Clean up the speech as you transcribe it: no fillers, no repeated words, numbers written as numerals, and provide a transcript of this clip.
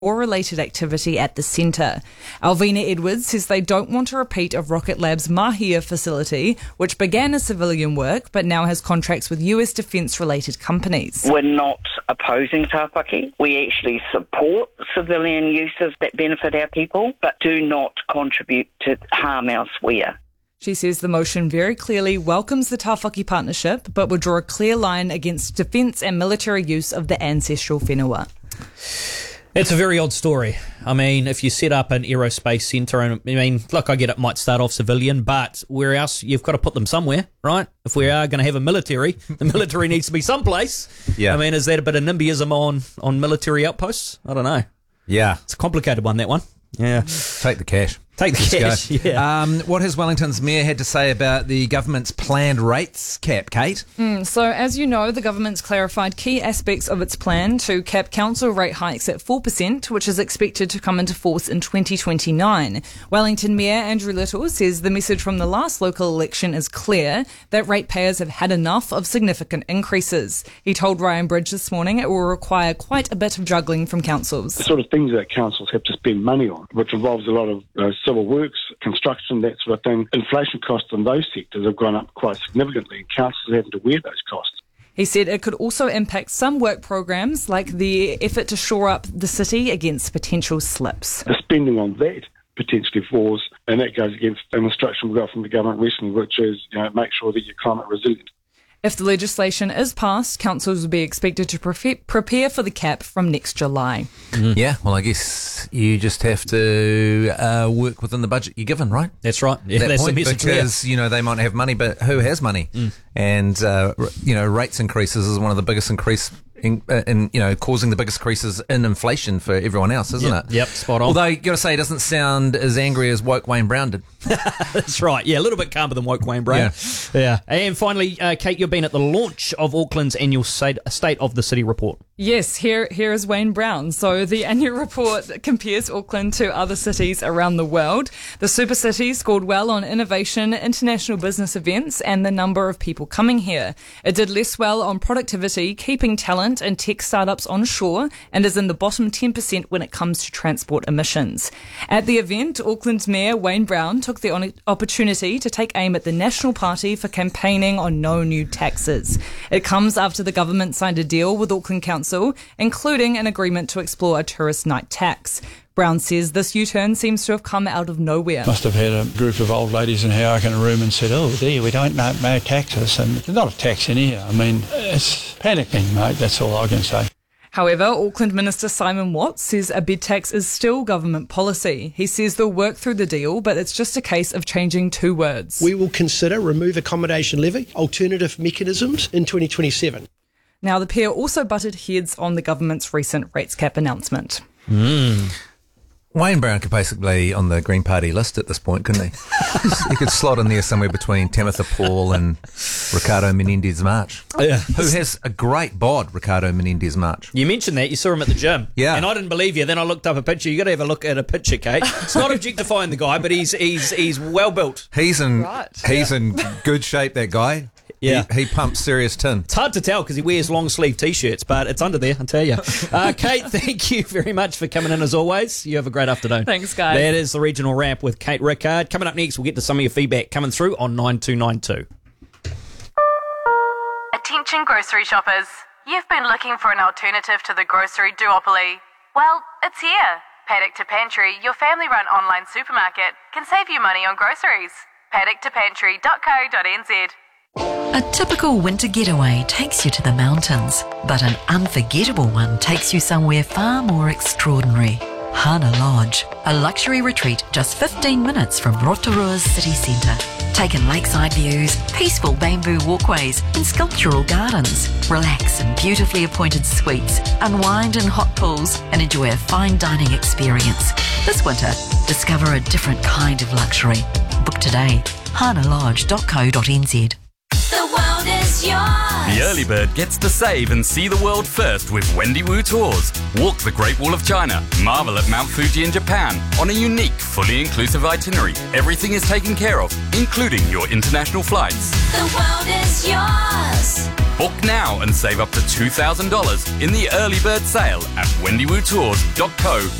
or related activity at the centre. Alvina Edwards says they don't want a repeat of Rocket Lab's Mahia facility, which began as civilian work but now has contracts with US defence-related companies. We're not opposing Tāwhaki. We actually support civilian uses that benefit our people, but do not contribute to harm elsewhere. She says the motion very clearly welcomes the Tāwhaki partnership, but would draw a clear line against defence and military use of the ancestral whenua. It's a very odd story. I mean, if you set up an aerospace centre, and I mean, look, I get it might start off civilian, but where else? You've got to put them somewhere, right? If we are going to have a military, the military needs to be someplace. Yeah. I mean, is that a bit of NIMBYism on military outposts? I don't know. Yeah. It's a complicated one, that one. Yeah. Take the cash. Take the cash, yeah. What has Wellington's mayor had to say about the government's planned rates cap, Kate? So, as you know, the government's clarified key aspects of its plan to cap council rate hikes at 4%, which is expected to come into force in 2029. Wellington Mayor Andrew Little says the message from the last local election is clear, that ratepayers have had enough of significant increases. He told Ryan Bridge this morning it will require quite a bit of juggling from councils. The sort of things that councils have to spend money on, which involves a lot of civil works, construction, that sort of thing. Inflation costs in those sectors have gone up quite significantly, and councils are having to wear those costs. He said it could also impact some work programs, like the effort to shore up the city against potential slips. The spending on that potentially falls, and that goes against an instruction we got from the government recently, which is, make sure that you're climate resilient. If the legislation is passed, councils will be expected to prepare for the cap from next July. Yeah, well, I guess you just have to work within the budget you're given, right? That's right. Yeah, that's the message. Because, they might have money, but who has money? And, rates increases is one of the biggest increase in causing the biggest increases in inflation for everyone else, isn't it? Yep, spot on. Although, you got to say, it doesn't sound as angry as woke Wayne Brown did. That's right. Yeah, a little bit calmer than woke Wayne Brown. Yeah. And finally, Kate, you've been at the launch of Auckland's annual State of the City report. Yes, here is Wayne Brown. So the annual report compares Auckland to other cities around the world. The super city scored well on innovation, international business events, and the number of people coming here. It did less well on productivity, keeping talent and tech startups on shore, and is in the bottom 10% when it comes to transport emissions. At the event, Auckland's Mayor Wayne Brown took the opportunity to take aim at the National Party for campaigning on no new taxes. It comes after the government signed a deal with Auckland Council, including an agreement to explore a tourist night tax. Brown says this U-turn seems to have come out of nowhere. Must have had a group of old ladies in Howick in a room and said, we don't know taxes. And there's not a tax in here. I mean, it's panicking, mate. That's all I can say. However, Auckland Minister Simon Watts says a bed tax is still government policy. He says they'll work through the deal, but it's just a case of changing two words. We will consider remove accommodation levy, alternative mechanisms in 2027. Now, the pair also butted heads on the government's recent rates cap announcement. Wayne Brown could basically be on the Green Party list at this point, couldn't he? He could slot in there somewhere between Tamitha Paul and Ricardo Menendez-March. Who has a great bod, Ricardo Menendez-March. You mentioned that. You saw him at the gym. Yeah. And I didn't believe you. Then I looked up a picture. You got to have a look at a picture, Kate. It's not objectifying the guy, but he's well built. He's in good shape, that guy. Yeah. He pumps serious tin. It's hard to tell because he wears long sleeve T-shirts, but it's under there, I tell you. Kate, thank you very much for coming in as always. You have a great afternoon. Thanks, guys. That is the Regional Wrap with Kate Rickard. Coming up next, we'll get to some of your feedback coming through on 9292. Attention grocery shoppers. You've been looking for an alternative to the grocery duopoly. Well, it's here. Paddock to Pantry, your family-run online supermarket, can save you money on groceries. paddocktopantry.co.nz. A typical winter getaway takes you to the mountains, but an unforgettable one takes you somewhere far more extraordinary. Hana Lodge, a luxury retreat just 15 minutes from Rotorua's city centre. Take in lakeside views, peaceful bamboo walkways and sculptural gardens. Relax in beautifully appointed suites, unwind in hot pools and enjoy a fine dining experience. This winter, discover a different kind of luxury. Book today, hanalodge.co.nz. The world world is yours. The early bird gets to save and see the world first with Wendy Wu Tours. Walk the Great Wall of China, marvel at Mount Fuji in Japan on a unique, fully inclusive itinerary. Everything is taken care of, including your international flights. The world is yours. Book now and save up to $2,000 in the early bird sale at wendywootours.co.nz.